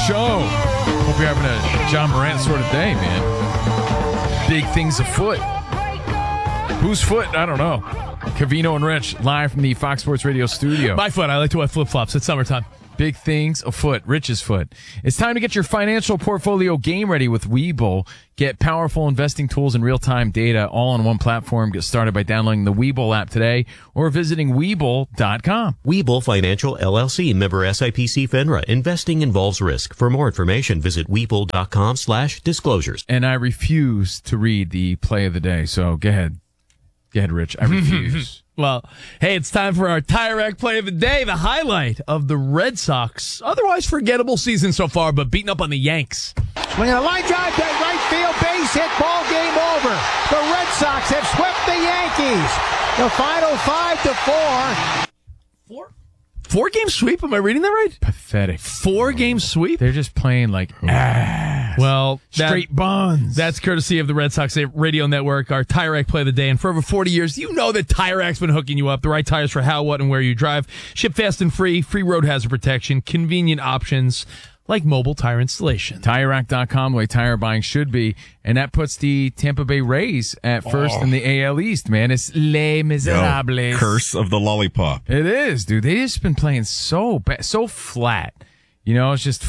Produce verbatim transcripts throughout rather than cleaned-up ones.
show. Hope you're having a John Morant sort of day, man. Big things afoot. Whose foot? I don't know. Covino and Rich, live from the Fox Sports Radio studio. My foot. I like to wear flip-flops. It's summertime. Big things afoot. Rich's foot. It's time to get your financial portfolio game ready with Webull. Get powerful investing tools and real-time data all on one platform. Get started by downloading the Webull app today or visiting Webull dot com. Webull Financial, L L C, member S I P C FINRA. Investing involves risk. For more information, visit Webull dot com slash disclosures. And I refuse to read the play of the day, so go ahead. Go ahead, Rich. I refuse. Well, hey, it's time for our Tire Rack play of the day, the highlight of the Red Sox. Otherwise forgettable season so far, but beating up on the Yanks. Swinging a line drive to right field, base hit, ball game over. The Red Sox have swept the Yankees. The final five to four. Four? Four game sweep? Am I reading that right? Pathetic. Four game sweep? They're just playing like ass. Well, that, straight buns. That's courtesy of the Red Sox Radio Network, our Tire Rack play of the day. And for over forty years, you know that Tire Rack's been hooking you up. The right tires for how, what, and where you drive. Ship fast and free. Free road hazard protection. Convenient options like mobile tire installation. Tire Rack dot com, the way tire buying should be. And that puts the Tampa Bay Rays at first oh. in the A L East, man. It's Les Miserables. Yo, curse of the lollipop. It is, dude. They just been playing so bad, so flat. You know, it's just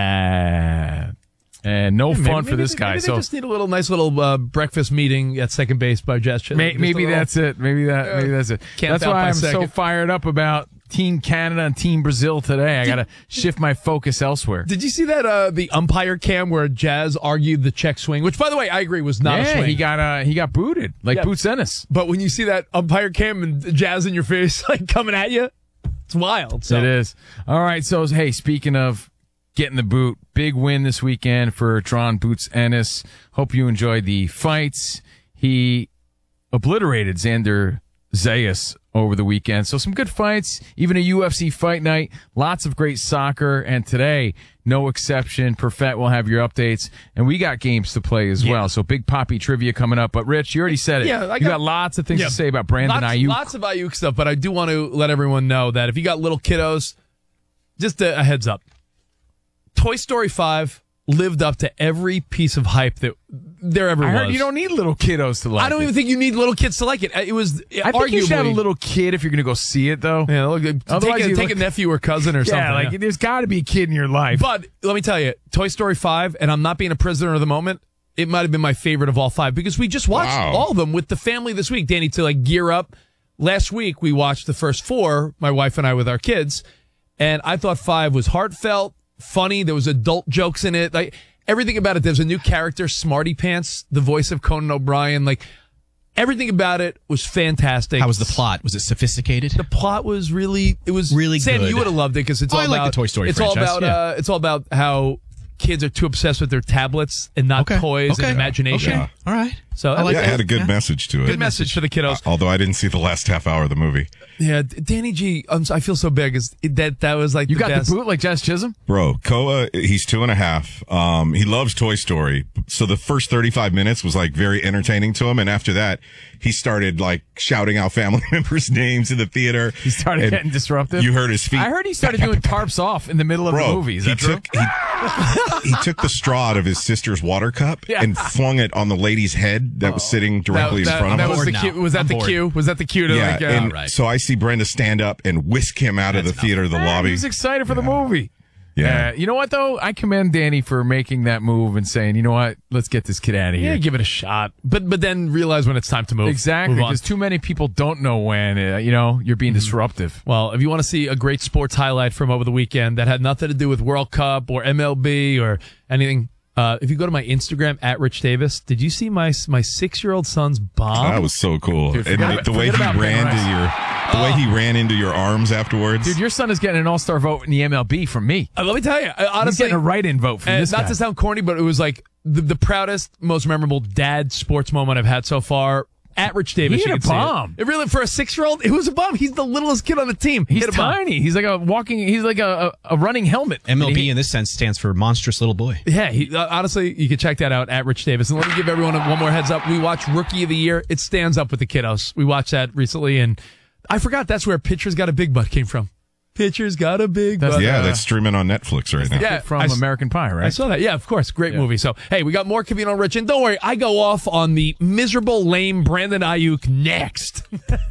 flat. And no yeah, fun maybe, for maybe this they, guy. Maybe so they just need a little nice little uh, breakfast meeting at second base by Jess. May, maybe that's it. Maybe that. Maybe that's it. That's why I'm second. so fired up about Team Canada and Team Brazil today. I got to shift my focus elsewhere. Did you see that uh, the umpire cam where Jazz argued the check swing, which by the way I agree was not yeah, a swing. he got uh, he got booted like yeah. Boots Ennis. But when you see that umpire cam and Jazz in your face like coming at you, it's wild. So. It is. All right. So hey, speaking of getting the boot, big win this weekend for Tron Boots Ennis. Hope you enjoyed the fights. He obliterated Xander Zayas over the weekend. So some good fights, even a U F C fight night, lots of great soccer, and today, no exception. Perfect will have your updates, and we got games to play as yeah. well. So big Poppy trivia coming up. But Rich, you already said it. Yeah, I got, you got lots of things yeah. to say about Brandon lots, Ayuk. Lots of Ayuk stuff, but I do want to let everyone know that if you got little kiddos, just a, a heads up. Toy Story five lived up to every piece of hype that there ever I was. Heard you don't need little kiddos to like it. I don't it. even think you need little kids to like it. It was I arguably, think you should have a little kid if you're going to go see it, though. Yeah, look, Otherwise take, a, take look, a nephew or cousin or yeah, something. Like, yeah, there's got to be a kid in your life. But let me tell you, Toy Story five, and I'm not being a prisoner of the moment, it might have been my favorite of all five because we just watched wow. all of them with the family this week, Danny, to like gear up. Last week, we watched the first four, my wife and I with our kids, and I thought five was heartfelt, funny. There was adult jokes in it. Like everything about it. There's a new character, Smarty Pants, the voice of Conan O'Brien. Like everything about it was fantastic. How was the plot? Was it sophisticated? The plot was really, it was really Sam, good. you would have loved it because it's oh, all I about like the Toy Story It's franchise. all about, yeah. uh, it's all about how kids are too obsessed with their tablets and not okay. toys okay. and imagination. Okay. All right. So I like yeah, it had a good yeah. message to it. Good message for the kiddos. Uh, although I didn't see the last half hour of the movie. Yeah, Danny G, I'm, I feel so big. Is that that was like you the got best. the boot like Jazz Chisholm, bro. Koa, he's two and a half. Um, he loves Toy Story, so the first thirty-five minutes was like very entertaining to him, and after that, he started like shouting out family members' names in the theater. He started getting disruptive. You heard his feet. I heard he started doing tarps off in the middle of bro, the movie. Is he that took true? he, he took the straw out of his sister's water cup yeah. and flung it on the lady's head that was sitting directly that, in front that of him. was the now. cue. Was that I'm the bored. cue? Was that the cue to Yeah, like? Uh, and right. so I see Brenda stand up and whisk him out That's of the theater, the Man, lobby. He was excited for yeah. the movie. Yeah. Uh, you know what, though? I commend Danny for making that move and saying, you know what? Let's get this kid out of here. Yeah, give it a shot. But but then realize when it's time to move. Exactly, Move on. because too many people don't know when, uh, you know, you're being mm-hmm. disruptive. Well, if you want to see a great sports highlight from over the weekend that had nothing to do with World Cup or M L B or anything, uh, if you go to my Instagram, at Rich Davis, did you see my my six-year-old son's bomb? That was so cool. Dude, and forget, the, the way he about ran Ben to your the Oh. way he ran into your arms afterwards. Dude, your son is getting an all-star vote in the M L B from me. Uh, let me tell you, I, honestly, he's getting a write-in vote from uh, this not guy. to sound corny, but it was like the, the proudest, most memorable dad sports moment I've had so far. At Rich Davis, He hit you a can see bomb. It. It really, for a six-year-old, it was a bomb. He's the littlest kid on the team. He He's hit a bomb. tiny. He's like a walking. He's like a, a, a running helmet. M L B He- in this sense stands for monstrous little boy. Yeah, he, uh, honestly, you can check that out at Rich Davis. And let me give everyone one more heads up. We watched Rookie of the Year. It stands up with the kiddos. We watched that recently, and I forgot that's where Pitcher's Got a Big Butt came from. Pitcher's got a big That's- butt. Yeah, Uh, that's streaming on Netflix right now. Yeah, From I s- American Pie, right? I saw that. Yeah, of course. Great Yeah. movie. So, hey, we got more Covino and Rich. And don't worry, I go off on the miserable, lame Brandon Ayuk next.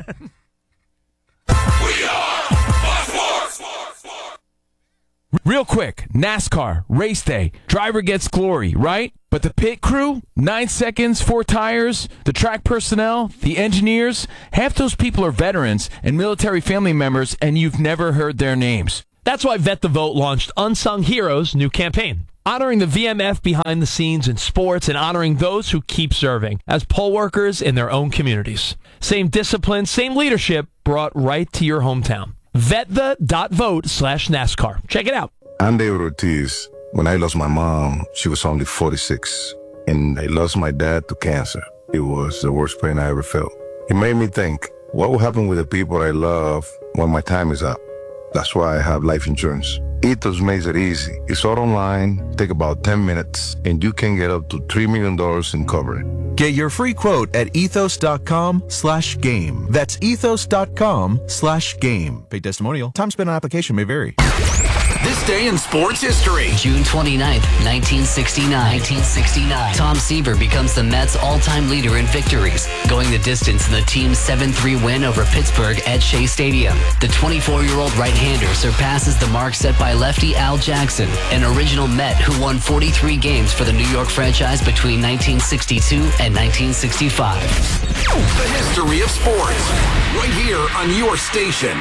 Real quick, NASCAR, race day, driver gets glory, right? But the pit crew, nine seconds, four tires, the track personnel, the engineers, half those people are veterans and military family members, and you've never heard their names. That's why Vet the Vote launched Unsung Heroes' new campaign, honoring the V M F behind the scenes in sports and honoring those who keep serving as poll workers in their own communities. Same discipline, same leadership brought right to your hometown. Vetthe.vote slash NASCAR. Check it out. I'm David Ortiz. When I lost my mom, she was only forty-six, and I lost my dad to cancer. It was the worst pain I ever felt. It made me think, what will happen with the people I love when my time is up? That's why I have life insurance. Ethos makes it easy. It's all online, take about ten minutes, and you can get up to three million dollars in coverage. Get your free quote at ethos.com slash game. That's ethos.com slash game. Paid testimonial. Time spent on application may vary. This day in sports history. June twenty-ninth, nineteen sixty-nine. nineteen sixty-nine. Tom Seaver becomes the Mets' all-time leader in victories, going the distance in the team's seven three win over Pittsburgh at Shea Stadium. The twenty-four-year-old right-hander surpasses the mark set by lefty Al Jackson, an original Met who won forty-three games for the New York franchise between nineteen sixty-two and nineteen sixty-five. The history of sports. Right here on your station.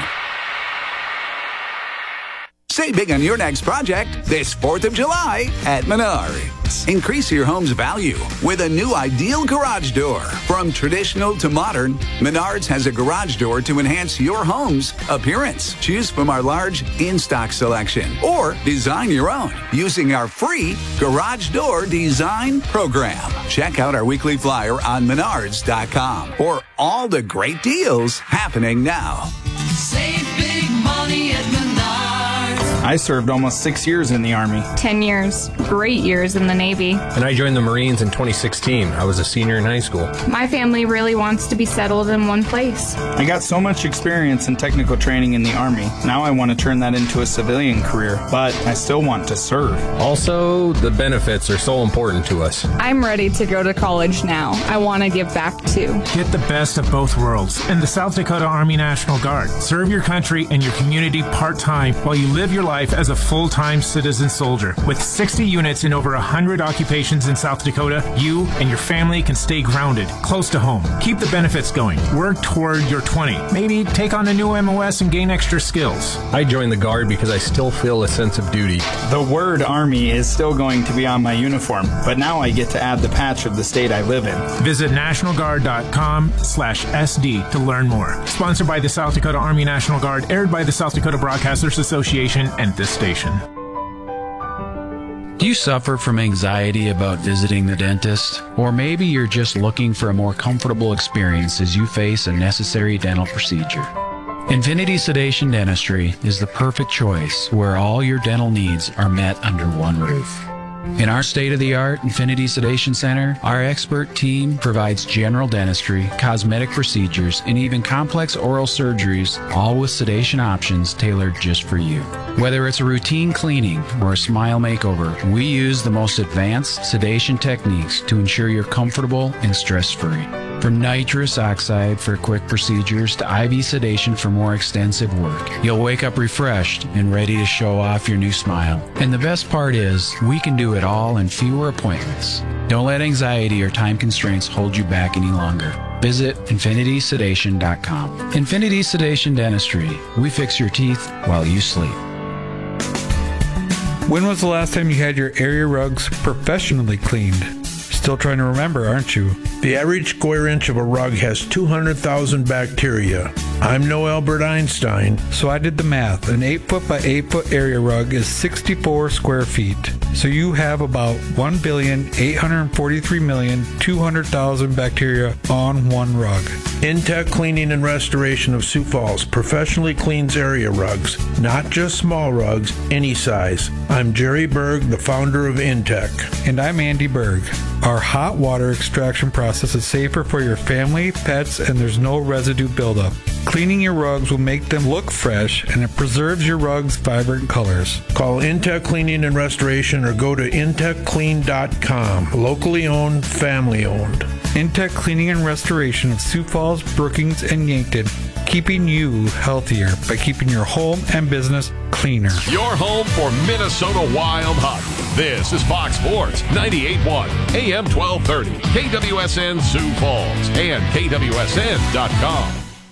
Save big on your next project this fourth of July at Menards. Increase your home's value with a new ideal garage door. From traditional to modern, Menards has a garage door to enhance your home's appearance. Choose from our large in-stock selection or design your own using our free Garage Door Design Program. Check out our weekly flyer on menards dot com for all the great deals happening now. Save big money at Menards. I served almost six years in the Army. Ten years. Great years in the Navy. And I joined the Marines in twenty sixteen. I was a senior in high school. My family really wants to be settled in one place. I got so much experience and technical training in the Army. Now I want to turn that into a civilian career, but I still want to serve. Also, the benefits are so important to us. I'm ready to go to college now. I want to give back too. Get the best of both worlds in the South Dakota Army National Guard. Serve your country and your community part-time while you live your life as a full-time citizen soldier. With sixty units in over one hundred occupations in South Dakota, you and your family can stay grounded, close to home. Keep the benefits going. Work toward your twenty. Maybe take on a new M O S and gain extra skills. I joined the Guard because I still feel a sense of duty. The word Army is still going to be on my uniform, but now I get to add the patch of the state I live in. Visit national guard dot com slash S D to learn more. Sponsored by the South Dakota Army National Guard, aired by the South Dakota Broadcasters Association and this station. Do you suffer from anxiety about visiting the dentist? Or maybe you're just looking for a more comfortable experience as you face a necessary dental procedure. Infinity Sedation Dentistry is the perfect choice where all your dental needs are met under one roof. In our state-of-the-art Infinity Sedation Center, our expert team provides general dentistry, cosmetic procedures, and even complex oral surgeries, all with sedation options tailored just for you. Whether it's a routine cleaning or a smile makeover, we use the most advanced sedation techniques to ensure you're comfortable and stress-free. From nitrous oxide for quick procedures to I V sedation for more extensive work, you'll wake up refreshed and ready to show off your new smile. And the best part is, we can do it all in fewer appointments. Don't let anxiety or time constraints hold you back any longer. Visit infinity sedation dot com. Infinity Sedation Dentistry. We fix your teeth while you sleep. When was the last time you had your area rugs professionally cleaned? Still trying to remember, aren't you? The average square inch of a rug has two hundred thousand bacteria. I'm no Albert Einstein. So I did the math. An eight foot by eight foot area rug is sixty-four square feet. So you have about one billion eight hundred forty-three million two hundred thousand bacteria on one rug. Intech Cleaning and Restoration of Sioux Falls professionally cleans area rugs, not just small rugs, any size. I'm Jerry Berg, the founder of Intech. And I'm Andy Berg. Our hot water extraction process is safer for your family, pets, and there's no residue buildup. Cleaning your rugs will make them look fresh, and it preserves your rugs' vibrant colors. Call Intech Cleaning and Restoration or go to intech clean dot com. Locally owned, family owned. Intech Cleaning and Restoration of Sioux Falls, Brookings, and Yankton, keeping you healthier by keeping your home and business cleaner. Your home for Minnesota Wild hockey. This is Fox Sports ninety-eight point one, A M twelve thirty, K W S N Sioux Falls, and K W S N dot com.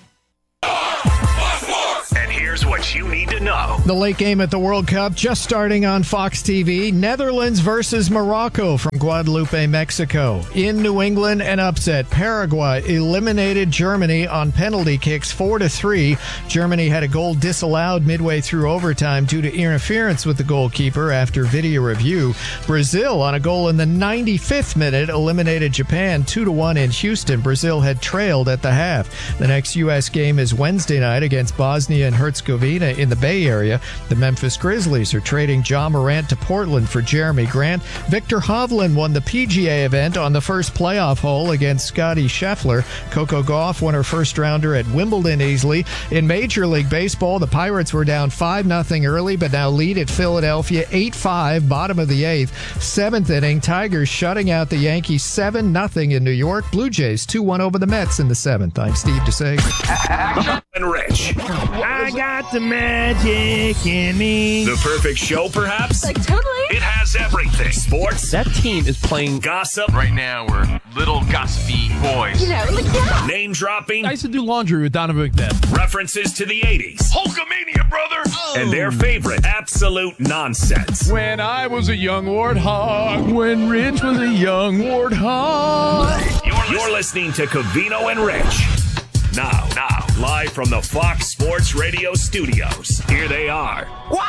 And here's what you need to know. The late game at the World Cup just starting on Fox T V. Netherlands versus Morocco from Guadalupe, Mexico. In New England, an upset. Paraguay eliminated Germany on penalty kicks four to three. Germany had a goal disallowed midway through overtime due to interference with the goalkeeper after video review. Brazil, on a goal in the ninety-fifth minute, eliminated Japan two to one in Houston. Brazil had trailed at the half. The next U S game is Wednesday night against Bosnia and Herzegovina in the Bay Area. The Memphis Grizzlies are trading Ja Morant to Portland for Jeremy Grant. Victor Hovland won the P G A event on the first playoff hole against Scottie Scheffler. Coco Gauff won her first rounder at Wimbledon easily. In Major League Baseball, the Pirates were down five nothing early, but now lead at Philadelphia eight five, bottom of the eighth. Seventh inning, Tigers shutting out the Yankees seven nothing in New York. Blue Jays two one over the Mets in the seventh. I'm Steve DeSague. And Rich. I got the magic in me. The perfect show, perhaps? Like, totally. It has everything. Sports. That team is playing Gossip. Right now, we're little gossipy boys. You know, like, yeah. Name dropping. I used to do laundry with Donovan McNabb. References to the eighties. Hulkamania, brother. Oh. And their favorite absolute nonsense. When I was a young warthog. When Rich was a young warthog. You're, You're listening to Covino and Rich. Now, now, live from the Fox Sports Radio studios. Here they are.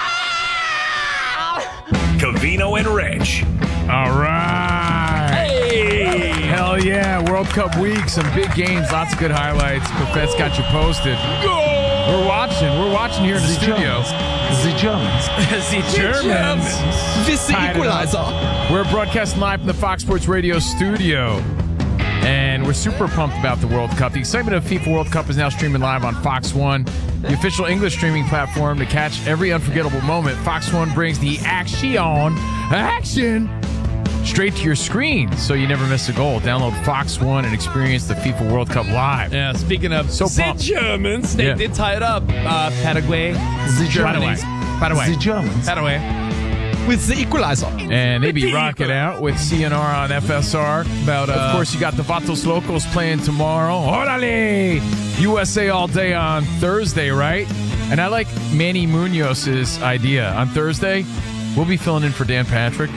Wow! Covino and Rich. All right. Hey! Hell yeah. World Cup week. Some big games. Lots of good highlights. Buffet's got you posted. Go! We're watching. We're watching here in the, the studio. The Germans. The Germans. This equalizer. We're broadcasting live from the Fox Sports Radio studio. And we're super pumped about the World Cup. The excitement of FIFA World Cup is now streaming live on Fox One, the official English streaming platform to catch every unforgettable moment. Fox One brings the action, action, straight to your screen, so you never miss a goal. Download Fox One and experience the FIFA World Cup live. Yeah, speaking of so the pumped. Germans, they Yeah. did tie it up. Uh, Paraguay, the Germans. By the way, The Germans. Paraguay. With the equalizer. And they be rocking out with C N R on F S R. About, uh, of course, you got the Vatos Locos playing tomorrow. Orale! U S A all day on Thursday, right? And I like Manny Munoz's idea. On Thursday, we'll be filling in for Dan Patrick.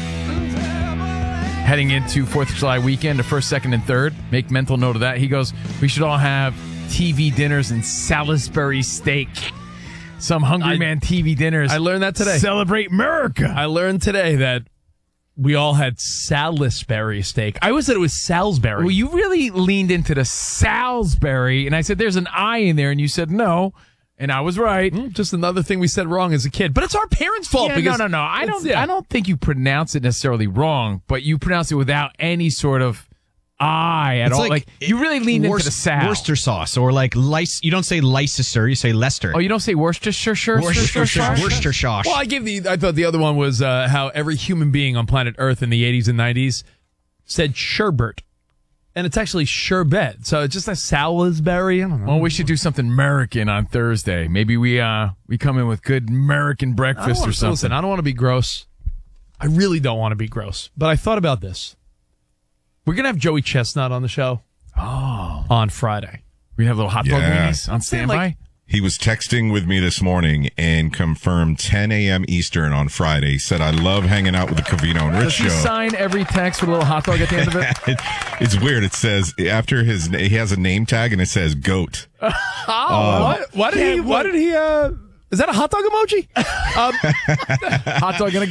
Heading into fourth of July weekend, the first, second, and third. Make mental note of that. He goes, we should all have T V dinners and Salisbury steak. Some Hungry I, Man T V dinners. I learned that today. Celebrate America. I learned today that we all had Salisbury steak. I always said it was Salisbury. Well, you really leaned into the Salisbury, and I said there's an I in there, and you said no, and I was right. Mm, just another thing we said wrong as a kid. But it's our parents' fault. Yeah, because no, no, no. I don't. Yeah. I don't think you pronounce it necessarily wrong, but you pronounce it without any sort of I at It's all. like, Like, you really leaned Worc- into the Sal. Worcester sauce, or like lice. You don't say Leicester, you say Leicester. Oh, you don't say Worcestershire? Worcestershire. Worcester sauce. Well, I gave the. I thought the other one was uh, how every human being on planet Earth in the eighties and nineties said sherbet, and it's actually sherbet. So it's just a Salisbury. I don't know. Well, we should do something American on Thursday. Maybe we uh we come in with good American I don't breakfast wanna- or something. Listen, I don't want to be gross. I really don't want to be gross. But I thought about this. We're gonna have Joey Chestnut on the show. Oh, on Friday. We have little hot dog Yeah. weenies on standby. Like, He was texting with me this morning and confirmed ten a.m. Eastern on Friday. He said, I love hanging out with the Covino and Rich Does show. he sign every text with a little hot dog at the end of it? It's weird. It says, after his, he has a name tag and it says GOAT. oh, Um, what? Why did he? Why did he? Uh, is that a hot dog emoji? um, Hot dog and a goat.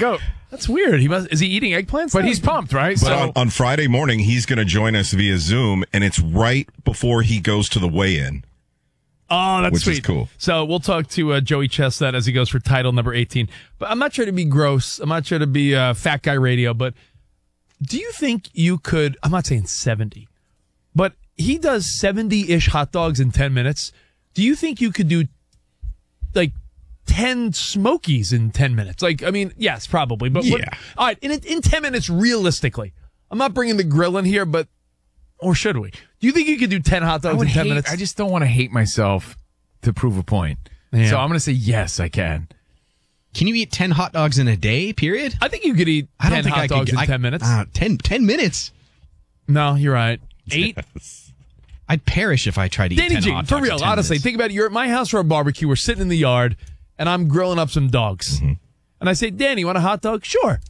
That's weird. He must. Is he eating eggplants? But now? he's pumped, right? But So on, on Friday morning, he's going to join us via Zoom, and it's right before he goes to the weigh-in. Oh, that's which sweet. is cool. So we'll talk to uh, Joey Chestnut as he goes for title number eighteen. But I'm not trying to be gross. I'm not trying to be uh, fat guy radio. But do you think you could? I'm not saying seventy, but he does seventy-ish hot dogs in ten minutes. Do you think you could do like ten Smokies in ten minutes? Like, I mean, yes, probably. But what, Yeah. all right, in in ten minutes, realistically, I'm not bringing the grill in here, but or should we? Do you think you could do ten hot I dogs would in ten hate- minutes? I just don't want to hate myself to prove a point. Yeah. So I'm going to say yes, I can. Can you eat ten hot dogs in a day, period? I think you could eat I don't ten think hot I dogs could, in I- ten minutes. Uh, ten, ten minutes? No, you're right. Eight? I'd perish if I tried to eat Danny ten G, hot for dogs in real, ten honestly, minutes. think about it. You're at my house for a barbecue. We're sitting in the yard, and I'm grilling up some dogs. Mm-hmm. And I say, Danny, you want a hot dog? Sure.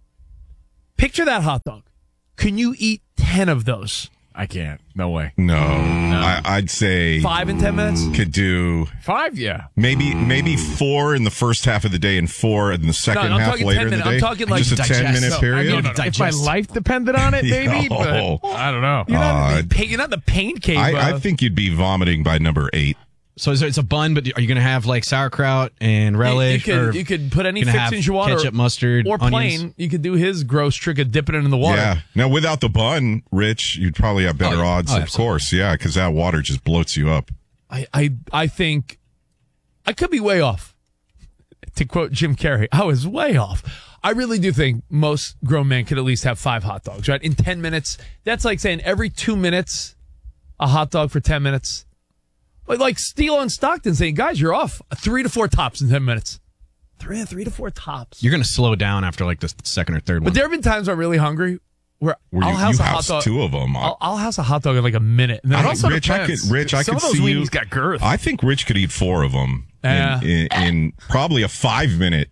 Picture that hot dog. Can you eat ten of those? I can't. No way. No, I, I'd say Five in ten minutes? could do Five, yeah. maybe maybe four in the first half of the day and four in the second I'm half talking later ten in the minutes. I'm day. talking like just a digest. ten minute No, period. no, no, no. If my life depended on it, maybe. No. But I don't know. You're not, Uh, in the pain, you're not in the pain cave. I, uh, I think you'd be vomiting by number eight. So is there, it's a bun, but are you going to have like sauerkraut and you, relish? you could or you could put any gonna have fixings you want, ketchup, or, mustard, or onions? plain. You could do his gross trick of dipping it in the water. Yeah. Now, without the bun, Rich, you'd probably have better Oh, yeah. odds, Oh, of absolutely. course. Yeah, because that water just bloats you up. I, I I think I could be way off. To quote Jim Carrey, I was way off. I really do think most grown men could at least have five hot dogs, right? In ten minutes. That's like saying every two minutes, a hot dog for ten minutes. Like, like Steele and Stockton saying, guys, you're off. Three to four tops in ten minutes. Three, three to four tops. You're going to slow down after like the second or third one. But there have been times I'm really hungry where, Where I'll you, house you a hot house dog. two of them. I'll, I'll house a hot dog in like a minute. And then I I'm don't, like, Rich, I could, Rich, I Some could of those see you. weenies got girth. I think Rich could eat four of them Yeah. in, in, in probably a five minute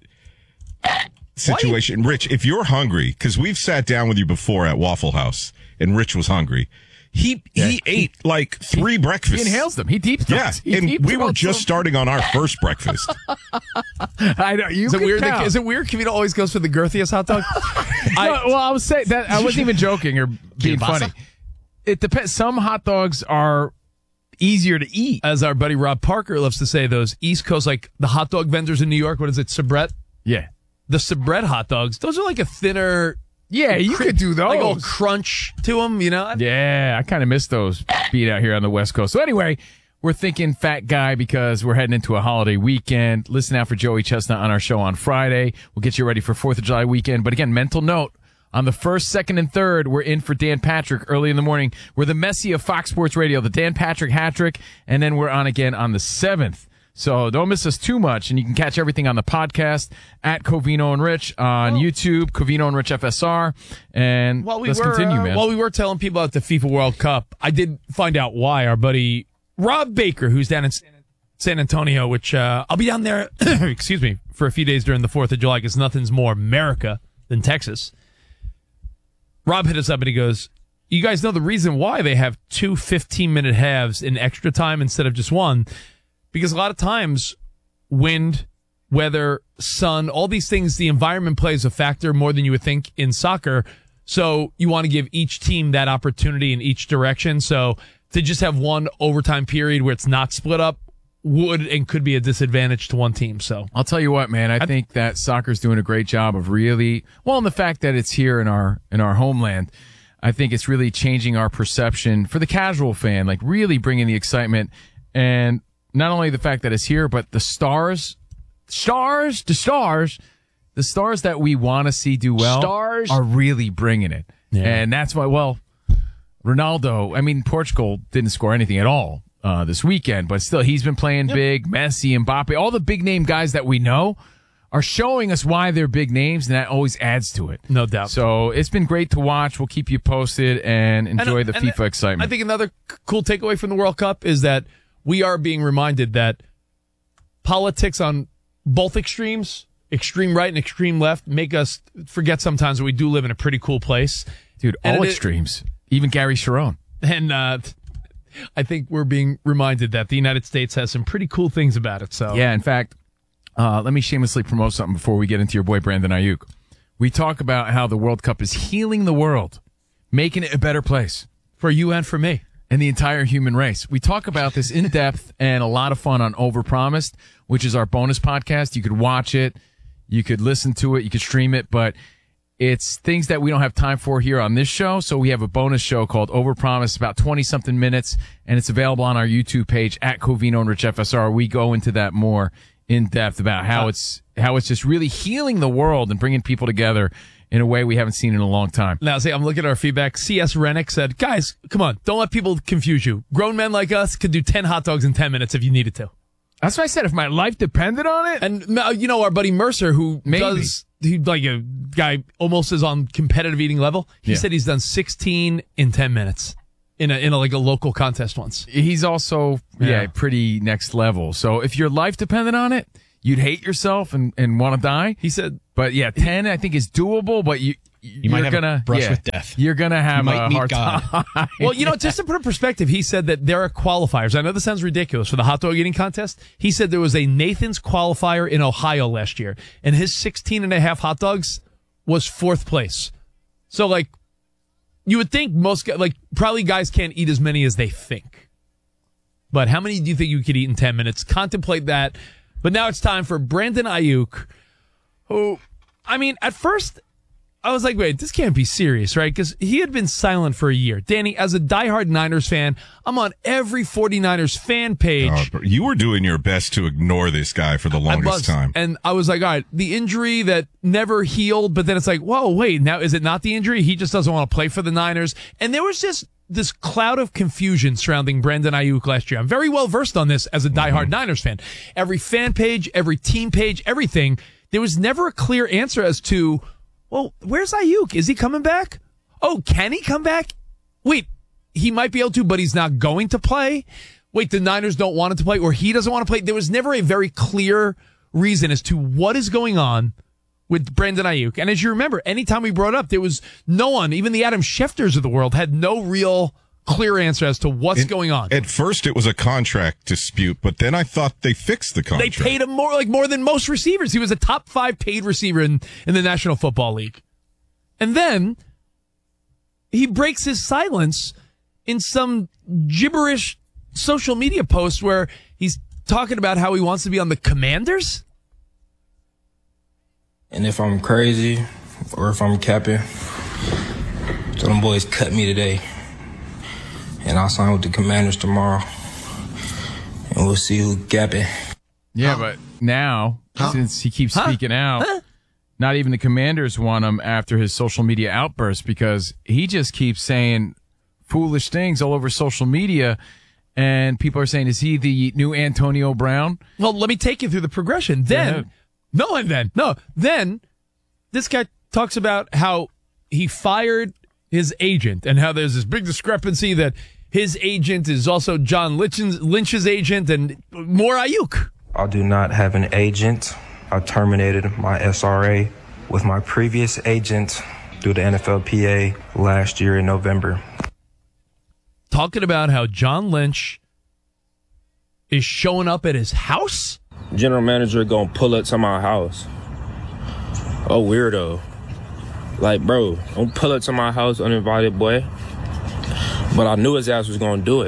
situation. Rich, if you're hungry, because we've sat down with you before at Waffle House, and Rich was hungry. He he ate like three breakfasts. He inhales them. He deep Yeah, throats. He and deep we were throats just them. starting on our first breakfast. I know. You Is it can weird? That, count. is it weird? Cavino always goes for the girthiest hot dog. No, well, I was saying that I wasn't even joking or being Kielbasa? funny. It depends. Some hot dogs are easier to eat. As our buddy Rob Parker loves to say, those East Coast, like the hot dog vendors in New York, what is it, Sabrett? Yeah. The Sabrett hot dogs, those are like a thinner. Yeah, you could do those. Like a little crunch to them, you know? Yeah, I kind of miss those being out here on the West Coast. So anyway, we're thinking fat guy because we're heading into a holiday weekend. Listen out for Joey Chestnut on our show on Friday. We'll get you ready for fourth of July weekend. But again, mental note, on the first, second, and third, we're in for Dan Patrick early in the morning. We're the Messi of Fox Sports Radio, the Dan Patrick hat trick, and then we're on again on the seventh. So don't miss us too much, and you can catch everything on the podcast at Covino and Rich on YouTube, Covino and Rich F S R, and While we let's were, continue, uh, man. While we were telling people about the FIFA World Cup, I did find out why our buddy Rob Baker, who's down in San Antonio, which uh, I'll be down there, excuse me, for a few days during the fourth of July because nothing's more America than Texas. Rob hit us up and he goes, you guys know the reason why they have two fifteen-minute halves in extra time instead of just one? Because a lot of times, wind, weather, sun, all these things, the environment plays a factor more than you would think in soccer. So you want to give each team that opportunity in each direction. So to just have one overtime period where it's not split up would and could be a disadvantage to one team. So I'll tell you what, man, I think that soccer's doing a great job of really, well, and the fact that it's here in our, in our homeland, I think it's really changing our perception for the casual fan, like really bringing the excitement. And not only the fact that it's here, but the stars, stars, the stars, the stars that we want to see do well Stars. are really bringing it. Yeah. And that's why, well, Ronaldo, I mean, Portugal didn't score anything at all uh, this weekend, but still, he's been playing Yep. big. Messi, Mbappe, all the big name guys that we know are showing us why they're big names, and that always adds to it. no doubt. So it's been great to watch. We'll keep you posted and enjoy And- the and FIFA excitement. I think another c- cool takeaway from the World Cup is that we are being reminded that politics on both extremes, extreme right and extreme left, make us forget sometimes that we do live in a pretty cool place. Dude, And all it- extremes. Even Gary Sharon. And uh, I think we're being reminded that the United States has some pretty cool things about it. So Yeah, in fact, uh, let me shamelessly promote something before we get into your boy Brandon Ayuk. We talk about how the World Cup is healing the world, making it a better place. For you and for me. And the entire human race. We talk about this in depth and a lot of fun on Overpromised, which is our bonus podcast. You could watch it, you could listen to it, you could stream it, but it's things that we don't have time for here on this show. So we have a bonus show called Overpromised, about twenty something minutes, and it's available on our YouTube page at Covino and Rich F S R. We go into that more in depth about how it's how it's just really healing the world and bringing people together in a way we haven't seen in a long time. Now, see, I'm looking at our feedback. C S Rennick said, guys, come on, don't let people confuse you. Grown men like us could do ten hot dogs in ten minutes if you needed to. That's what I said, if my life depended on it. And, uh, you know, our buddy Mercer, who Maybe. does, he like a guy almost is on competitive eating level. He Yeah. said he's done sixteen in ten minutes in a, in a, like a local contest once. He's also, yeah, Yeah. pretty next level. So if your life depended on it, you'd hate yourself and, and want to die. He said, but yeah, ten I think is doable, but you, You might you're have gonna a brush yeah, with death. You're gonna have You might a meet hard God. time. Well, you know, just to put in perspective, he said that there are qualifiers. I know this sounds ridiculous for the hot dog eating contest. He said there was a Nathan's qualifier in Ohio last year, and his sixteen and a half hot dogs was fourth place. So, like, you would think most, gu- like, probably guys can't eat as many as they think. But how many do you think you could eat in ten minutes? Contemplate that. But now it's time for Brandon Ayuk, who, I mean, at first, I was like, wait, this can't be serious, right? Because he had been silent for a year. Danny, as a diehard Niners fan, I'm on every 49ers fan page. Uh, you were doing your best to ignore this guy for the I longest was, time. And I was like, all right, the injury that never healed, but then it's like, whoa, wait, now is it not the injury? He just doesn't want to play for the Niners. And there was just this cloud of confusion surrounding Brandon Ayuk last year. I'm very well versed on this as a diehard mm-hmm. Niners fan. Every fan page, every team page, everything. There was never a clear answer as to, well, where's Ayuk? Is he coming back? Oh, can he come back? Wait, he might be able to, but he's not going to play? Wait, the Niners don't want him to play, or he doesn't want to play? There was never a very clear reason as to what is going on with Brandon Ayuk. And as you remember, anytime we brought it up, there was no one, even the Adam Schefters of the world, had no real clear answer as to what's It- going on. At first, it was a contract dispute, but then I thought they fixed the They contract. paid him more, like more than most receivers. He was a top five paid receiver in, in the National Football League. And then he breaks his silence in some gibberish social media post where he's talking about how he wants to be on the Commanders. And if I'm crazy or if I'm capping, so them boys cut me today. And I'll sign with the Commanders tomorrow. And we'll see who gapping. Yeah, but now, since he keeps speaking out, not even the Commanders want him after his social media outburst because he just keeps saying foolish things all over social media. And people are saying, is he the new Antonio Brown? Well, let me take you through the progression. Then, no, and then, no, then this guy talks about how he fired his agent and how there's this big discrepancy that his agent is also John Lynch's, Lynch's agent and more Ayuk. I do not have an agent. I terminated my S R A with my previous agent through the N F L P A last year in November. Talking about how John Lynch is showing up at his house? General manager gonna pull up to my house. Oh, weirdo. Like, bro, don't pull up to my house uninvited, boy. But I knew his ass was gonna do it.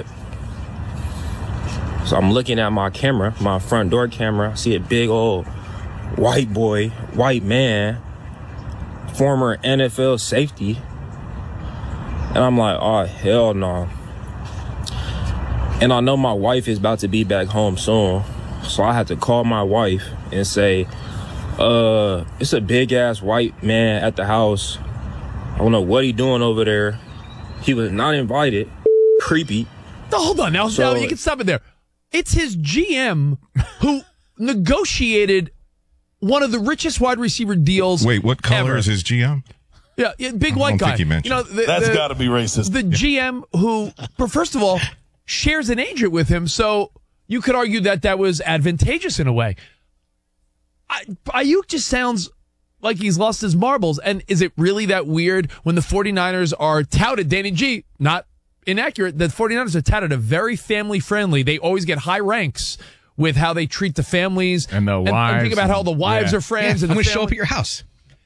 So I'm looking at my camera, my front door camera. I see a big old white boy, white man, former N F L safety. And I'm like, oh, hell no. And I know my wife is about to be back home soon. So I had to call my wife and say, uh, it's a big ass white man at the house. I don't know what he doing over there. He was not invited. Creepy. No, hold on. Now, So- now you can stop it there. It's his G M who negotiated one of the richest wide receiver deals. Wait, what color ever. is his G M? Yeah, yeah, big I white don't guy. think he mentioned. You know, the, That's the- gotta be racist. The G M who, first of all, shares an agent with him, so you could argue that that was advantageous in a way. I, Ayuk just sounds like he's lost his marbles. And is it really that weird when the 49ers are touted, Danny G, not inaccurate, the 49ers are touted a very family-friendly. They always get high ranks with how they treat the families. And the And wives. think about how the wives Yeah. are friends. Yeah, and I'm the going to show up family- at your house.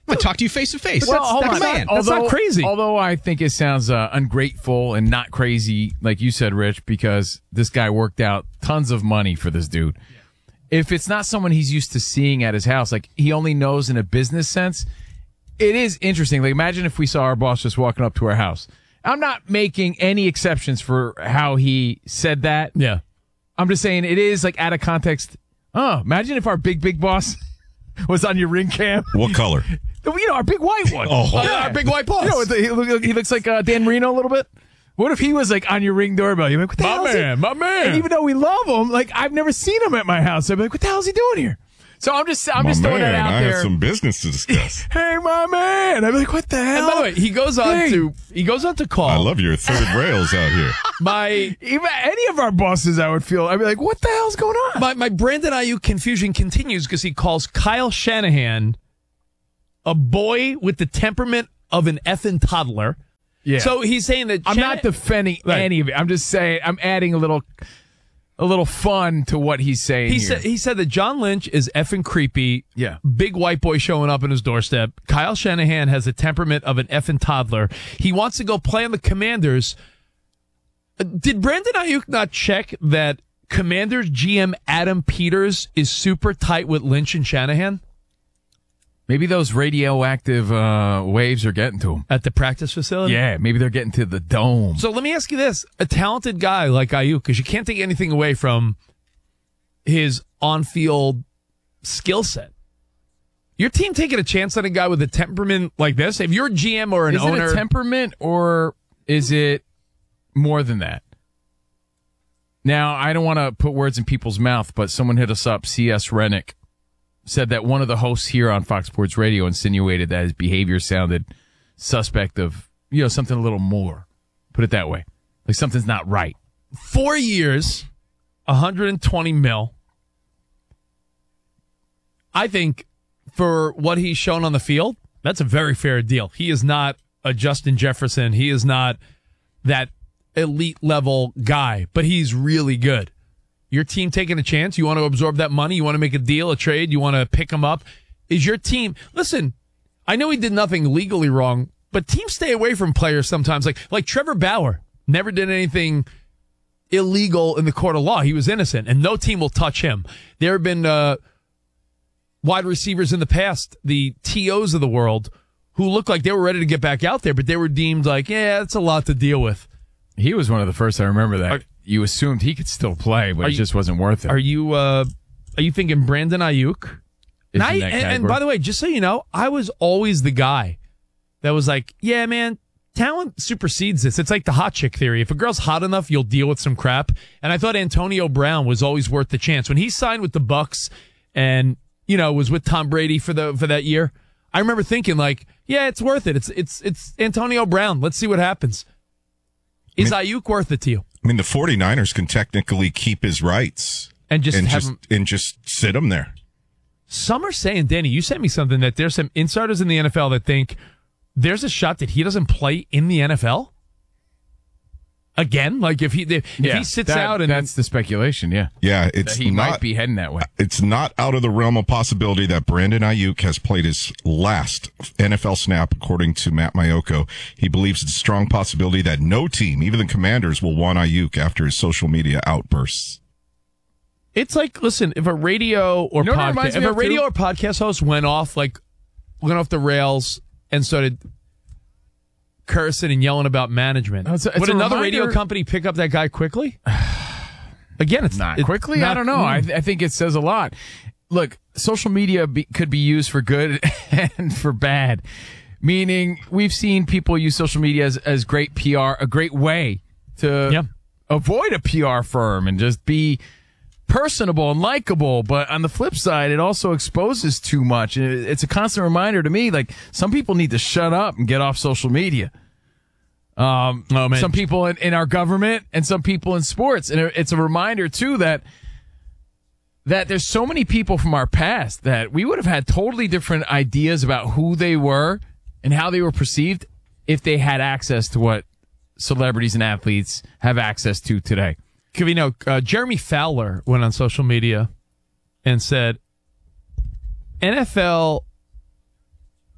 I'm gonna talk to you face to face. Well, hold That's on. man. That's although, not crazy. Although I think it sounds uh, ungrateful and not crazy, like you said, Rich, because this guy worked out tons of money for this dude. Yeah. If it's not someone he's used to seeing at his house, like he only knows in a business sense, it is interesting. Like imagine if we saw our boss just walking up to our house. I'm not making any exceptions for how he said that. Yeah. I'm just saying it is like out of context. Oh, imagine if our big, big boss was on your ring cam. What color? You know, our big white one. Oh, uh, our big white boss. You know, with the, he, look, he looks like uh, Dan Marino a little bit. What if he was like on your ring doorbell? You're like, what the My hell is man, he? my man. And even though we love him, like I've never seen him at my house. I'd be like, what the hell is he doing here? So I'm just, I'm My just throwing man, that out I there. have some business to discuss. Hey, my man. I'd be like, what the hell? And by the way, he goes on Hey. to he goes on to call. I love your third rails out here. My even any of our bosses, I would feel. I'd be like, what the hell's going on? my my Brandon Ayuk confusion continues because he calls Kyle Shanahan a boy with the temperament of an effing toddler. Yeah. So he's saying that I'm Shanahan- not defending Right. any of it. I'm just saying I'm adding a little, a little fun to what he's saying. He here. said he said that John Lynch is effing creepy. Yeah. Big white boy showing up on his doorstep. Kyle Shanahan has the temperament of an effing toddler. He wants to go play on the Commanders. Uh, Did Brandon Ayuk not check that Commanders G M Adam Peters is super tight with Lynch and Shanahan Maybe those radioactive uh, waves are getting to him. at the practice facility? Yeah, maybe they're getting to the dome. So let me ask you this. A talented guy like Ayuk, because you can't take anything away from his on-field skill set. Your team taking a chance on a guy with a temperament like this? If you're a G M or an is owner... it a temperament or is it more than that? Now, I don't want to put words in people's mouth, but someone hit us up, C S Rennick, said that one of the hosts here on Fox Sports Radio insinuated that his behavior sounded suspect of, you know, something a little more. Put it that way. Like something's not right. Four years, one hundred twenty mil. I think for what he's shown on the field, that's a very fair deal. He is not a Justin Jefferson. He is not that elite level guy, but he's really good. Your team taking a chance? You want to absorb that money? You want to make a deal, a trade? You want to pick him up? Is your team... Listen, I know he did nothing legally wrong, but teams stay away from players sometimes. Like like Trevor Bauer never did anything illegal in the court of law. He was innocent, and no team will touch him. There have been uh, wide receivers in the past, the T Os of the world, who looked like they were ready to get back out there, but they were deemed like, yeah, that's a lot to deal with. He was one of the first I remember that. Are, you assumed he could still play, but it you, just wasn't worth it. Are you uh, are you thinking Brandon Ayuk? And, I, and, and by the way, just so you know, I was always the guy that was like, yeah, man, talent supersedes this. It's like the hot chick theory. If a girl's hot enough, you'll deal with some crap. And I thought Antonio Brown was always worth the chance. When he signed with the Bucks and, you know, was with Tom Brady for the for that year, I remember thinking like, yeah, it's worth it. It's it's it's Antonio Brown. Let's see what happens. Is I mean, Ayuk worth it to you? I mean, the 49ers can technically keep his rights and just and have just him, and just sit him there. Some are saying, Danny, you sent me something that there's some insiders in the N F L that think there's a shot that he doesn't play in the N F L again. Like if he if yeah, he sits that, out, and that's the speculation. Yeah, yeah, it's that he not, might be heading that way. It's not out of the realm of possibility that Brandon Ayuk has played his last N F L snap, according to Matt Maiocco. He believes it's a strong possibility that no team, even the Commanders, will want Ayuk after his social media outbursts. It's like, listen, if a radio or you know podcast, if a radio too? or podcast host went off like went off the rails and started cursing and yelling about management, it's a, it's would another reminder, radio company pick up that guy quickly? Again, it's not it, quickly. Not, I don't know. Mm. I, th- I think it says a lot. Look, social media be, could be used for good and for bad. Meaning, we've seen people use social media as, as great P R, a great way to yeah. avoid a P R firm and just be personable and likable. But on the flip side, it also exposes too much. And it's a constant reminder to me, like, some people need to shut up and get off social media. Um, oh, man. Some people in, in our government and some people in sports. And it's a reminder, too, that that there's so many people from our past that we would have had totally different ideas about who they were and how they were perceived if they had access to what celebrities and athletes have access to today. Covino, uh, Jeremy Fowler went on social media and said, N F L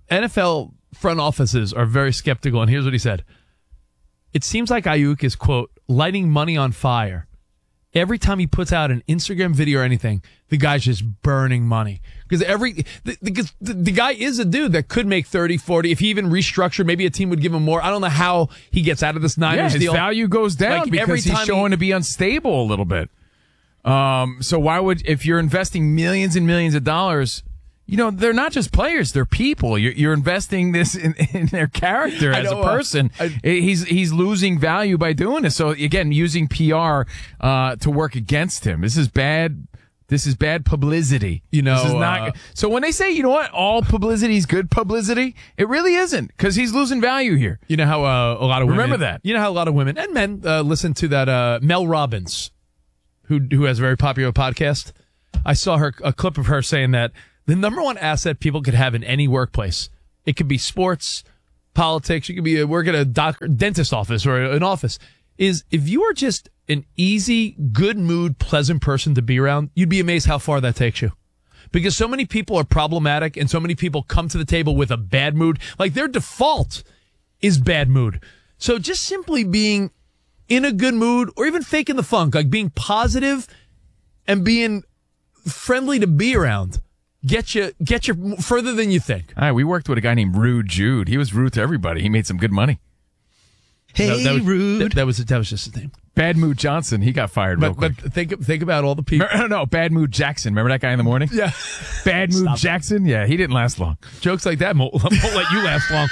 N F L front offices are very skeptical, and here's what he said. It seems like Ayuk is, quote, lighting money on fire. Every time he puts out an Instagram video or anything, the guy's just burning money. Because every the, the, the guy is a dude that could make thirty, forty. If he even restructured, maybe a team would give him more. I don't know how he gets out of this Niners yeah, his deal. value goes down like because every he's time showing he, to be unstable a little bit. Um, so why would, if you're investing millions and millions of dollars, you know, they're not just players, they're people. You're, you're investing this in, in their character as know, a person. Uh, I, he's he's losing value by doing this. So again, using P R uh, to work against him. This is bad. This is bad publicity. You know, this is not. Uh, so when they say, you know what, all publicity is good publicity, it really isn't, because he's losing value here. You know how uh, a lot of women remember that. You know how a lot of women and men uh, listen to that uh, Mel Robbins, who who has a very popular podcast. I saw her a clip of her saying that the number one asset people could have in any workplace, it could be sports, politics, you could be a, work at a doctor, dentist office or an office, is if you are just an easy, good mood, pleasant person to be around, you'd be amazed how far that takes you. Because so many people are problematic and so many people come to the table with a bad mood. Like their default is bad mood. So just simply being in a good mood or even faking the funk, like being positive and being friendly to be around, get you get you further than you think. All right, we worked with a guy named Rude Jude. He was rude to everybody. He made some good money. Hey, that, that was, Rude. That, that was that was just his name. Bad Mood Johnson. He got fired But, real quick. but think think about all the people. No, no, Bad Mood Jackson. Remember that guy in the morning? Yeah. Bad Mood Stop Jackson? Yeah, he didn't last long. Jokes like that won't, won't let you last long.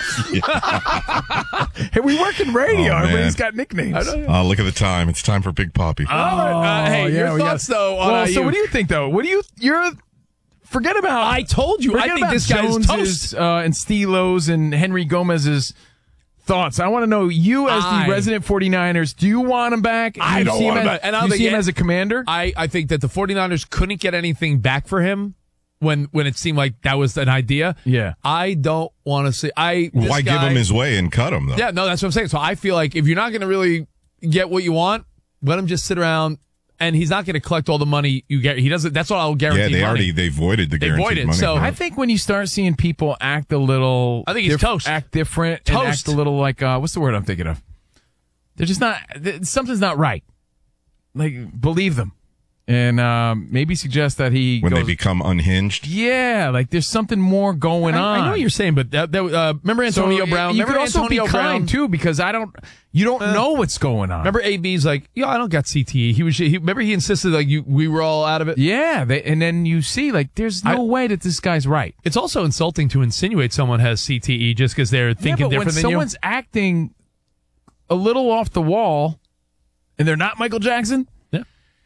Hey, we work in radio. Oh, Everybody's man. got nicknames. Uh, look at the time. It's time for Big Poppy. Oh, uh, hey, yeah, your we thoughts got- though on Well, Ayuk. so what do you think though? What do you? You're forget about. I told you. I forget think about this guy is Jones's, toast. uh, and Steelo's and Henry Gomez's thoughts. I want to know, you as I- the resident 49ers, do you want him back? Do I you don't see want him him as, back. And do I don't you think see him it- as a commander? I, I think that the 49ers couldn't get anything back for him when when it seemed like that was an idea. Yeah. I don't want to see. I this Why give guy- him his way and cut him, though? Yeah, no, that's what I'm saying. So I feel like if you're not going to really get what you want, let him just sit around, and he's not going to collect all the money you get. He doesn't. That's what I'll guarantee. Yeah, they money. already they voided the They guaranteed voided, money. so- for I him. think when you start seeing people act a little, I think he's toast. Act different, and Toast. act a little like uh, what's the word I'm thinking of? They're just not. th- Something's not right. Like, believe them, and um, maybe suggest that he when goes, they become unhinged. yeah, like there's something more going I, on. I know what you're saying, but that, that, uh, remember Antonio So, Brown? You remember could also Antonio be Brown kind too, because I don't. You don't Uh, know what's going on. Remember A B's like, yeah, I don't got C T E. He was. He, remember he insisted like you. We were all out of it. Yeah, they, and then you see like there's no I- way that this guy's right. It's also insulting to insinuate someone has C T E just because they're thinking yeah, but different when than someone's you. acting a little off the wall, and they're not Michael Jackson, Yeah.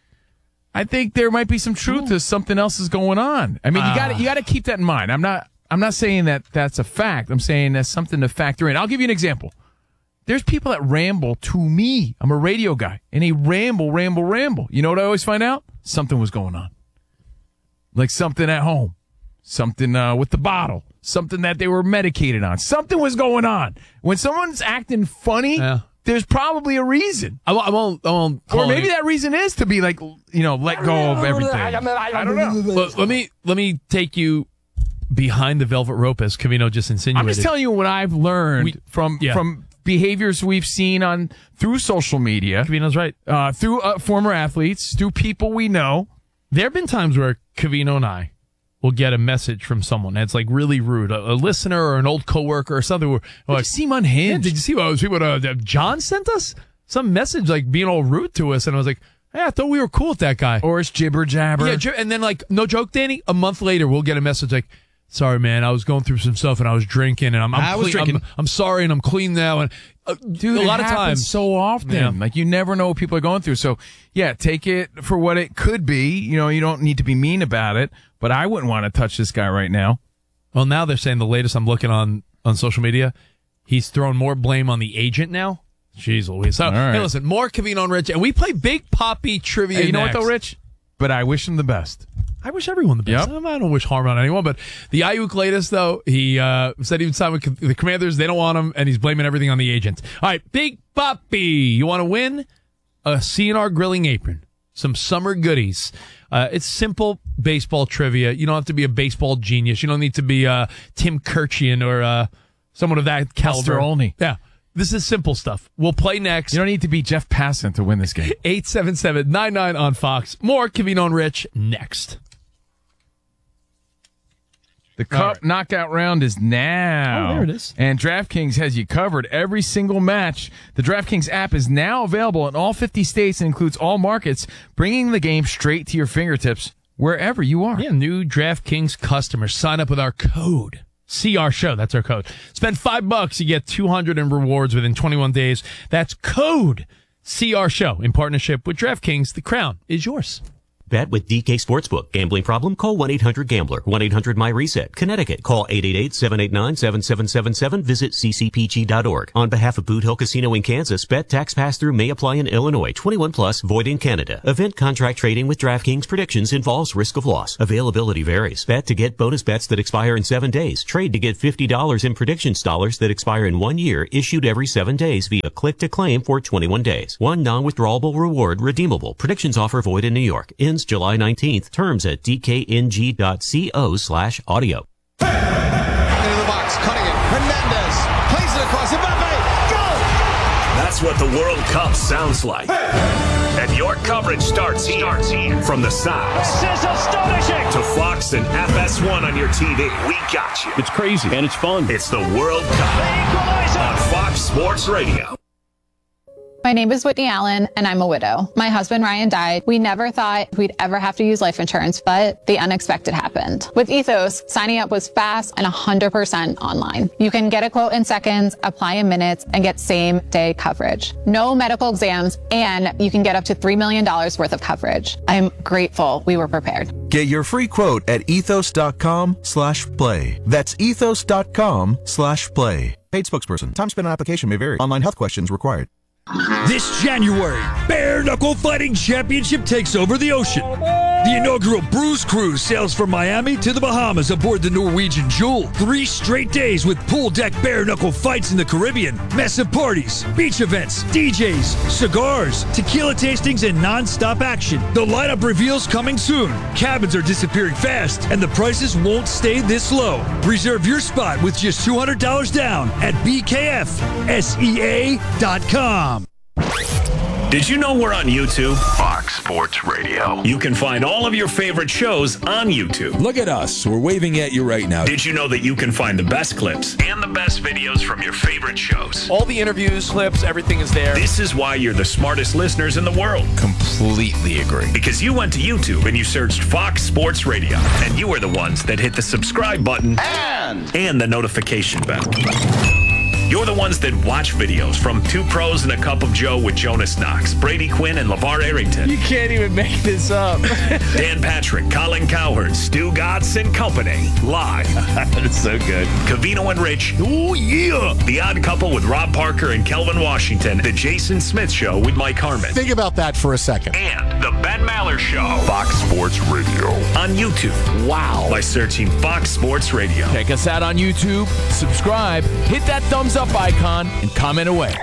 I think there might be some truth to something else is going on. I mean, you got to you got to keep that in mind. I'm not I'm not saying that that's a fact. I'm saying that's something to factor in. I'll give you an example. There's people that ramble to me. I'm a radio guy, and they ramble, ramble, ramble. You know what I always find out? Something was going on. Like something at home, something uh, with the bottle, something that they were medicated on. Something was going on. When someone's acting funny, Yeah. there's probably a reason. I won't. I won't. I won't Or call maybe any- that reason is to be like, you know, let go of everything. I don't know. Let, let me let me take you behind the velvet rope, as Covino just insinuated. I'm just telling you what I've learned We- from yeah. from behaviors we've seen on through social media, Covino's right. uh, through uh, former athletes, through people we know. There have been times where Covino and I will get a message from someone that's like really rude, a, a listener or an old coworker or something. Where, Like, like, seem "Yeah, unhinged. did you see what, see what uh, John sent us? Some message like being all rude to us, and I was like, hey, I thought we were cool with that guy. Or it's jibber jabber. Yeah, and then like, no joke, Danny. A month later, we'll get a message like, "Sorry, man, I was going through some stuff and I was drinking, and I'm I'm, I was clean- drinking. I'm, I'm sorry, and I'm clean now." And uh, Dude, a lot it of happens times, so often. Yeah. Like, you never know what people are going through. So, yeah, take it for what it could be. You know, you don't need to be mean about it, but I wouldn't want to touch this guy right now. well, now they're saying the latest. I'm looking on on social media, he's thrown more blame on the agent now. Jeez Louise. So, right. hey, listen, more Covino and Rich, and we play Big Poppy trivia. Hey, you know next. what, though, Rich? But I wish him the best. I wish everyone the best. Yep. I don't wish harm on anyone, but the Ayuk latest, though, he uh, said he would sign with the Commanders. They don't want him, and he's blaming everything on the agent. All right, Big Poppy, you want to win? A C N R grilling apron, some summer goodies. Uh, it's simple. baseball trivia. You don't have to be a baseball genius. You don't need to be uh, Tim Kirchian or uh, someone of that caliber. Olney. Yeah. This is simple stuff. We'll play next. You don't need to be Jeff Passan to win this game. eight seven seven, nine nine on Fox. More Covino and Rich next. The Cup right. knockout round is now. Oh, there it is. And DraftKings has you covered every single match. The DraftKings app is now available in all fifty states and includes all markets, bringing the game straight to your fingertips wherever you are. Yeah, new DraftKings customers. Sign up with our code. C R Show. That's our code. Spend five bucks. You get two hundred in rewards within twenty-one days. That's code C R Show in partnership with DraftKings. The crown is yours. Bet with D K Sportsbook. Gambling problem? Call one eight hundred gambler. one eight hundred my reset. Connecticut. Call eight eight eight, seven eight nine, seven seven seven seven. Visit c c p g dot org. On behalf of Boot Hill Casino in Kansas, bet tax pass-through may apply in Illinois. twenty-one plus, void in Canada. Event contract trading with DraftKings predictions involves risk of loss. Availability varies. Bet to get bonus bets that expire in seven days. Trade to get fifty dollars in predictions dollars that expire in one year, issued every seven days via click to claim for twenty-one days. One non-withdrawable reward redeemable. Predictions offer void in New York. Ends July nineteenth. Terms at d k n g dot co slash audio. Into the box, cutting it. Hernandez plays it across. Mbappe, go! That's what the World Cup sounds like. And your coverage starts here. Starts here. From the sounds. This is astonishing. To Fox and F S one on your T V. We got you. It's crazy and it's fun. It's the World Cup on Fox Sports Radio. My name is Whitney Allen, and I'm a widow. My husband, Ryan, died. We never thought we'd ever have to use life insurance, but the unexpected happened. With Ethos, signing up was fast and one hundred percent online. You can get a quote in seconds, apply in minutes, and get same-day coverage. No medical exams, and you can get up to three million dollars worth of coverage. I'm grateful we were prepared. Get your free quote at ethos.com slash play. That's ethos.com slash play. Paid spokesperson. Time spent on application may vary. Online health questions required. This January, Bare Knuckle Fighting Championship takes over the ocean. The inaugural Bruise Cruise sails from Miami to the Bahamas aboard the Norwegian Jewel. Three straight days with pool deck bare knuckle fights in the Caribbean, massive parties, beach events, D Js, cigars, tequila tastings, and non-stop action. The lineup reveals coming soon. Cabins are disappearing fast, and the prices won't stay this low. Reserve your spot with just two hundred dollars down at b k f s e a dot com. Did you know we're on YouTube? Fox Sports Radio. You can find all of your favorite shows on YouTube. Look at us. We're waving at you right now. Did you know that you can find the best clips and the best videos from your favorite shows? All the interviews, clips, everything is there. This is why you're the smartest listeners in the world. Completely agree. Because you went to YouTube and you searched Fox Sports Radio, and you were the ones that hit the subscribe button and, and the notification bell. You're the ones that watch videos from Two Pros and a Cup of Joe with Jonas Knox, Brady Quinn, and LeVar Arrington. You can't even make this up. Dan Patrick, Colin Cowherd, Stu Gatz and Company. Live. That's so good. Covino and Rich. Oh, yeah. The Odd Couple with Rob Parker and Kelvin Washington. The Jason Smith Show with Mike Harmon. Think about that for a second. And The Ben Maller Show. Fox Sports Radio. On YouTube. Wow. By searching Fox Sports Radio. Check us out on YouTube. Subscribe. Hit that thumbs up icon and comment away.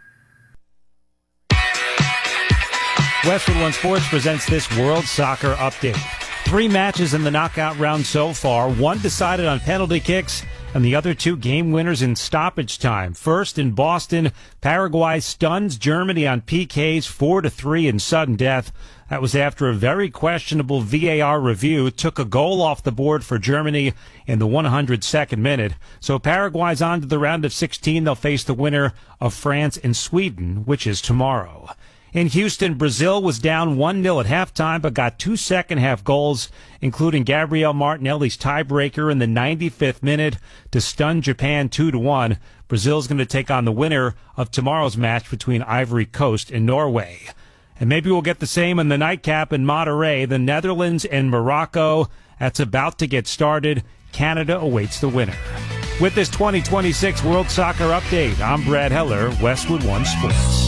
Westwood One Sports presents this World Soccer Update. Three matches in the knockout round so far, one decided on penalty kicks, and the other two game winners in stoppage time. First in Boston, Paraguay stuns Germany on P Ks four to three in sudden death. That was after a very questionable V A R review took a goal off the board for Germany in the one hundred second minute. So Paraguay's on to the round of sixteen. They'll face the winner of France and Sweden, which is tomorrow. In Houston, Brazil was down one nil at halftime, but got two second-half goals, including Gabriel Martinelli's tiebreaker in the ninety-fifth minute to stun Japan two to one. Brazil's going to take on the winner of tomorrow's match between Ivory Coast and Norway. And maybe we'll get the same in the nightcap in Monterrey, the Netherlands and Morocco. That's about to get started. Canada awaits the winner. With this twenty twenty-six World Soccer Update, I'm Brad Heller, Westwood One Sports.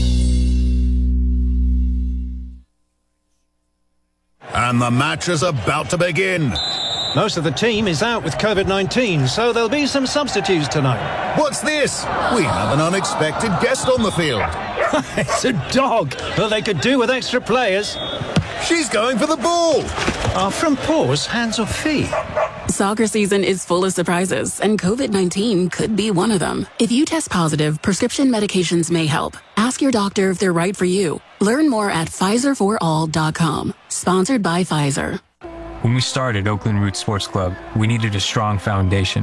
And the match is about to begin. Most of the team is out with COVID nineteen, so there'll be some substitutes tonight. What's this? We have an unexpected guest on the field. It's a dog, but they could do with extra players. She's going for the ball. Are front paws hands or feet? Soccer season is full of surprises, and COVID nineteen could be one of them. If you test positive, prescription medications may help. Ask your doctor if they're right for you. Learn more at Pfizer for all dot com. Sponsored by Pfizer. When we started Oakland Roots Sports Club, we needed a strong foundation.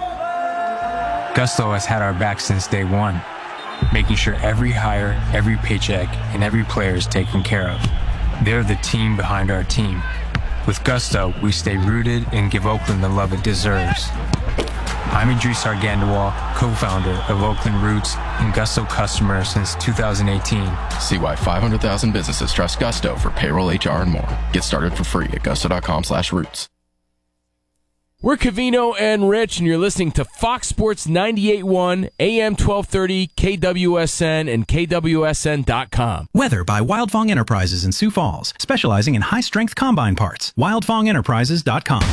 Gusto has had our back since day one, making sure every hire, every paycheck, and every player is taken care of. They're the team behind our team. With Gusto, we stay rooted and give Oakland the love it deserves. I'm Idris Argandawal, co-founder of Oakland Roots and Gusto customer since two thousand eighteen. See why five hundred thousand businesses trust Gusto for payroll, H R, and more. Get started for free at gusto.com slash roots. We're Covino and Rich, and you're listening to Fox Sports ninety-eight point one, A M twelve thirty, K W S N, and K W S N dot com. Weather by Wildfong Enterprises in Sioux Falls, specializing in high-strength combine parts. wildfong enterprises dot com.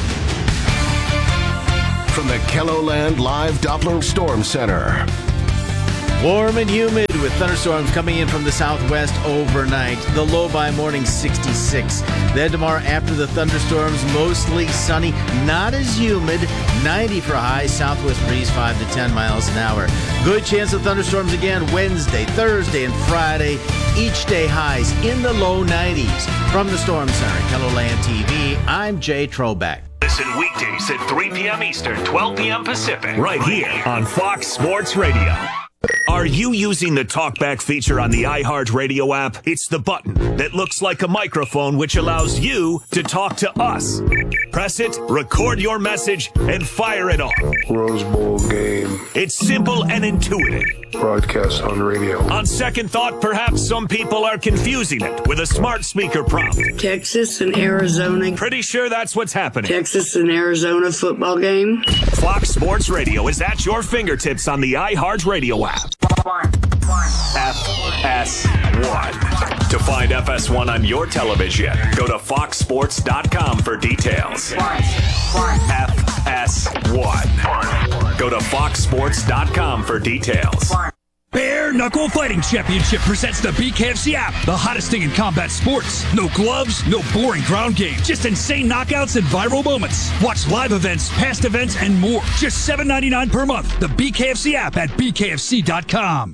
From the Kelloland Live Doppler Storm Center. Warm and humid with thunderstorms coming in from the southwest overnight. The low by morning sixty-six. Then tomorrow after the thunderstorms, mostly sunny, not as humid. ninety for a high, southwest breeze five to ten miles an hour. Good chance of thunderstorms again Wednesday, Thursday, and Friday. Each day highs in the low nineties. From the Storm Center, Kelloland T V, I'm Jay Trobeck. Listen weekdays at three p.m. Eastern, twelve p.m. Pacific, right here on Fox Sports Radio. Are you using the TalkBack feature on the iHeartRadio app? It's the button that looks like a microphone which allows you to talk to us. Press it, record your message, and fire it off. Rose Bowl game. It's simple and intuitive. Broadcast on radio. On second thought, perhaps some people are confusing it with a smart speaker prompt. Texas and Arizona. Pretty sure that's what's happening. Texas and Arizona football game. Fox Sports Radio is at your fingertips on the iHeartRadio app. F S one. To find F S one on your television, go to fox sports dot com for details. F S one. Go to fox sports dot com for details. Bare Knuckle Fighting Championship presents the B K F C app, the hottest thing in combat sports. No gloves, no boring ground game, just insane knockouts and viral moments. Watch live events, past events, and more. Just seven ninety-nine per month. The B K F C app at b k f c dot com.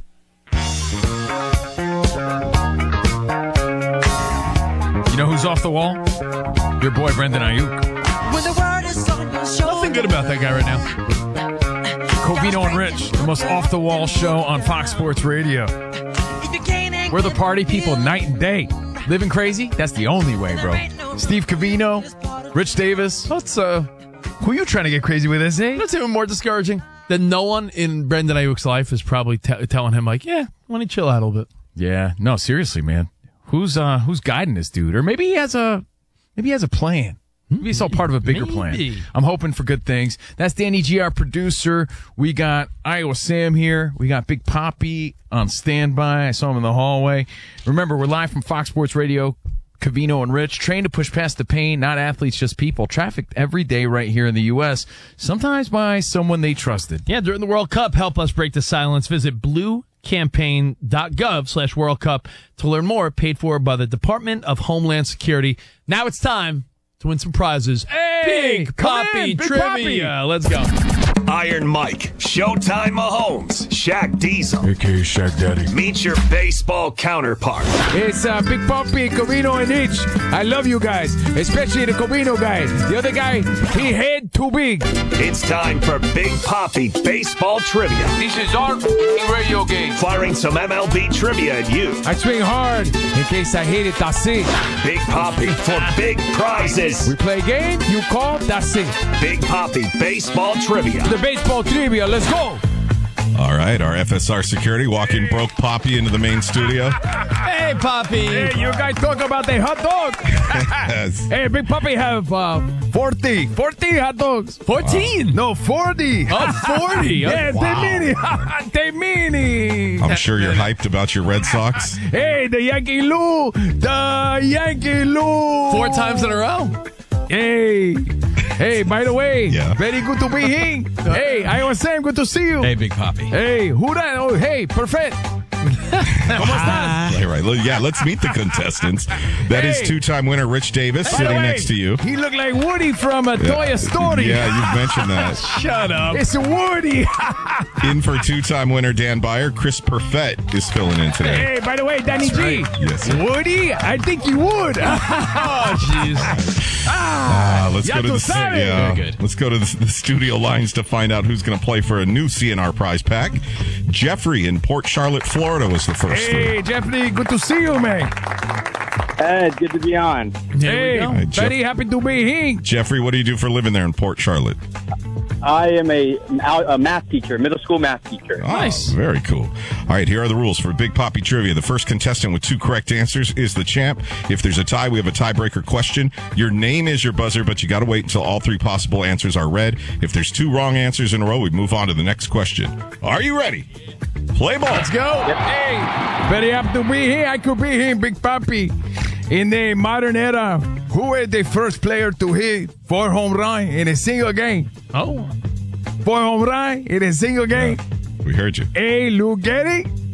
You know who's off the wall? Your boy Brendan Ayuk. When the word is on your shoulder. Nothing good about that guy right now. Covino and Rich, the most off-the-wall show on Fox Sports Radio. We're the party people night and day. Living crazy? That's the only way, bro. Steve Covino, Rich Davis. What's, uh, who you trying to get crazy with, is he? That's even more discouraging. That no one in Brendan Ayuk's life is probably t- telling him, like, yeah, why don't you chill out a little bit? Yeah, no, seriously, man. Who's uh who's guiding this dude? Or maybe he has a maybe he has a plan. Maybe it's all part of a bigger Maybe. plan. I'm hoping for good things. That's Danny G, our producer. We got Iowa Sam here. We got Big Poppy on standby. I saw him in the hallway. Remember, we're live from Fox Sports Radio. Covino and Rich, trained to push past the pain, not athletes, just people. Trafficked every day right here in the U S, sometimes by someone they trusted. Yeah, during the World Cup, help us break the silence. Visit bluecampaign.gov slash World Cup to learn more. Paid for by the Department of Homeland Security. Now it's time to win some prizes. Hey, Big Poppy in, Big Trivia. Poppy. Let's go. Iron Mike, Showtime Mahomes, Shaq Diesel, A K A Shaq Daddy. Meet your baseball counterpart. It's uh, Big Poppy, Covino, and Rich. I love you guys, especially the Covino guy. The other guy, he head too big. It's time for Big Poppy baseball trivia. This is our radio game. Firing some M L B trivia at you. I swing hard in case I hit it. That's it. Big Poppy for big prizes. We play a game. You call. That's it. Big Poppy baseball trivia. The baseball trivia. Let's go. All right, our F S R security walking broke Poppy into the main studio. Hey, Poppy. Hey, you guys talk about the hot dog. Yes. Hey, Big Poppy have uh, forty. forty hot dogs. fourteen? Wow. No, forty. Oh, forty. Yeah, wow. they mini. They mini. I'm sure you're hyped about your Red Sox. Hey, the Yankee Lou. The Yankee Lou. Four times in a row. Hey. Hey, by the way, yeah. Very good to be here. Hey, Iowa Sam, good to see you. Hey, Big Poppy. Hey, who that? Oh, hey, perfect. Right, right. Yeah, let's meet the contestants. That is Hey. two-time winner Rich Davis By the sitting way, next to you. He looked like Woody from a Toy Story. Yeah, you've mentioned that. Shut up. It's Woody. In for two-time winner Dan Byer, Chris Perfett is filling in today. Hey, by the way, Danny That's G. right. Yes, sir. Woody, I think you would. Oh, jeez. Ah, let's ya go to tú the sabes. yeah, Very good. Let's go to the, the studio lines to find out who's going to play for a new C N R prize pack. Jeffrey in Port Charlotte, Florida, was the first. Hey, Jeffrey, good to see you, man. Ed, good to be on. Hey, Hi, Jeff- very happy to be here. Jeffrey, what do you do for a living there in Port Charlotte? I am a, a math teacher, middle school math teacher. Nice. Very cool. All right, here are the rules for Big Poppy Trivia. The first contestant with two correct answers is the champ. If there's a tie, we have a tiebreaker question. Your name is your buzzer, but you got to wait until all three possible answers are read. If there's two wrong answers in a row, we move on to the next question. Are you ready? Play ball. Let's go. Hey, very happy to be here. I could be here, Big Papi. In the modern era, who is the first player to hit four home run in a single game? Oh. Four home run in a single game. We heard you. A. Lou Gehrig,